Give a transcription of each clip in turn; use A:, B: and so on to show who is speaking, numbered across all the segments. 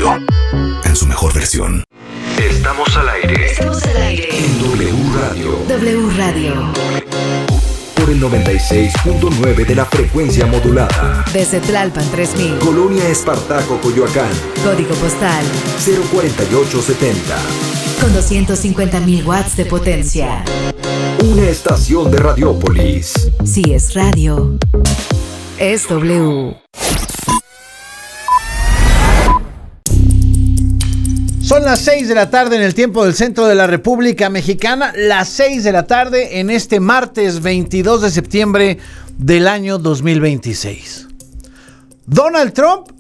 A: radio en su mejor versión. Estamos al aire.
B: Estamos al aire.
A: En W Radio.
B: W Radio.
A: Por el 96.9 de la frecuencia modulada.
B: Desde Tlalpan 3000.
A: Colonia Espartaco, Coyoacán.
B: Código postal
A: 04870.
B: con 250.000 watts de potencia.
A: Una estación de Radiópolis.
B: Si es radio, es W.
C: Son las 6 de la tarde en el tiempo del centro de la República Mexicana, las 6 de la tarde en este martes 22 de septiembre del año 2026. Donald Trump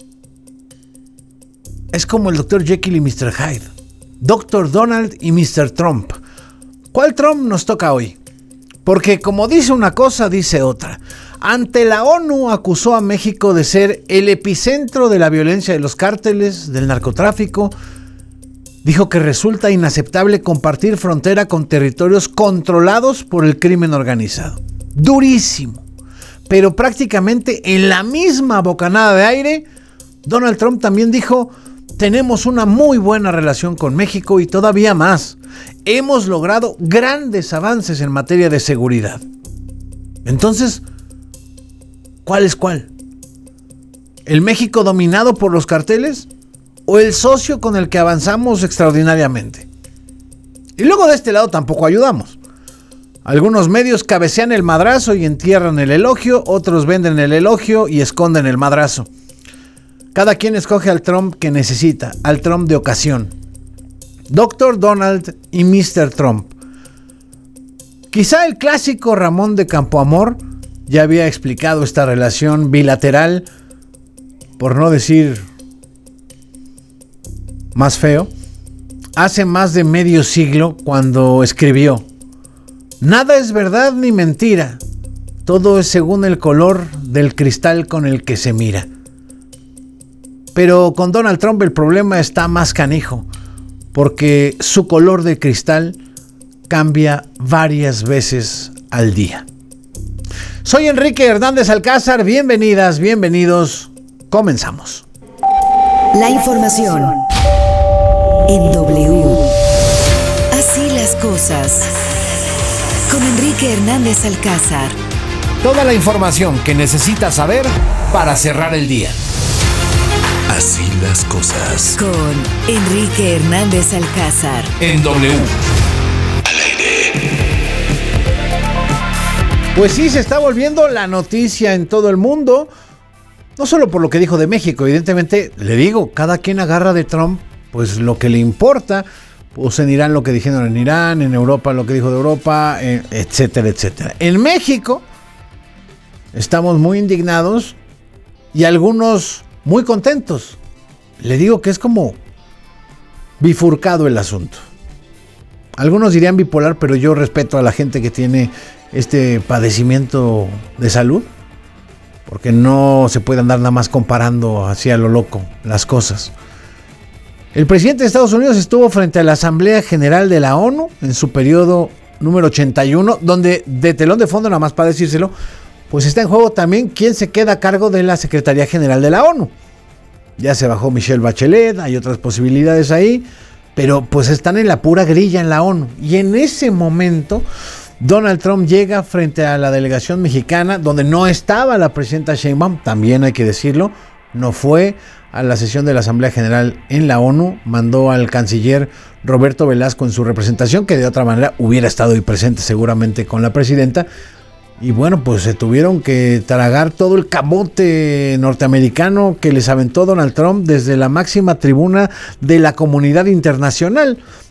C: es como el Dr. Jekyll y Mr. Hyde. Dr. Donald y Mr. Trump. ¿Cuál Trump nos toca hoy? Porque como dice una cosa, dice otra. Ante la ONU acusó a México de ser el epicentro de la violencia de los cárteles, del narcotráfico. Dijo que resulta inaceptable compartir frontera con territorios controlados por el crimen organizado. Durísimo. Pero prácticamente en la misma bocanada de aire, Donald Trump también dijo: tenemos una muy buena relación con México y todavía más. Hemos logrado grandes avances en materia de seguridad. Entonces, ¿cuál es cuál? ¿El México dominado por los carteles o el socio con el que avanzamos extraordinariamente? Y luego de este lado tampoco ayudamos. Algunos medios cabecean el madrazo y entierran el elogio, otros venden el elogio y esconden el madrazo. Cada quien escoge al Trump que necesita, al Trump de ocasión. Dr. Donald y Mr. Trump. Quizá el clásico Ramón de Campoamor ya había explicado esta relación bilateral, por no decir más feo, hace más de medio siglo, cuando escribió: nada es verdad ni mentira, todo es según el color del cristal con el que se mira. Pero con Donald Trump el problema está más canijo, porque su color de cristal cambia varias veces al día. Soy Enrique Hernández Alcázar, bienvenidas, bienvenidos, comenzamos.
B: La información en W. Así las cosas. Con Enrique Hernández Alcázar.
C: Toda la información que necesitas saber para cerrar el día.
A: Así las cosas.
B: Con Enrique Hernández Alcázar.
A: En W. Al aire.
C: Pues sí, se está volviendo la noticia en todo el mundo. No solo por lo que dijo de México, evidentemente, le digo, cada quien agarra de Trump pues lo que le importa. Pues en Irán lo que dijeron en Irán, en Europa lo que dijo de Europa, etcétera, etcétera. En México estamos muy indignados y algunos muy contentos. Le digo que es como bifurcado el asunto. Algunos dirían bipolar, pero yo respeto a la gente que tiene este padecimiento de salud, porque no se puede andar nada más comparando así a lo loco las cosas. El presidente de Estados Unidos estuvo frente a la Asamblea General de la ONU en su periodo número 81, donde de telón de fondo, nada más para decírselo, pues está en juego también quién se queda a cargo de la Secretaría General de la ONU. Ya se bajó Michelle Bachelet, hay otras posibilidades ahí, pero pues están en la pura grilla en la ONU. Y en ese momento, Donald Trump llega frente a la delegación mexicana, donde no estaba la presidenta Sheinbaum, también hay que decirlo, no fue a la sesión de la Asamblea General en la ONU, mandó al canciller Roberto Velasco en su representación, que de otra manera hubiera estado ahí presente seguramente con la presidenta. Y bueno, pues se tuvieron que tragar todo el camote norteamericano que les aventó Donald Trump desde la máxima tribuna de la comunidad internacional.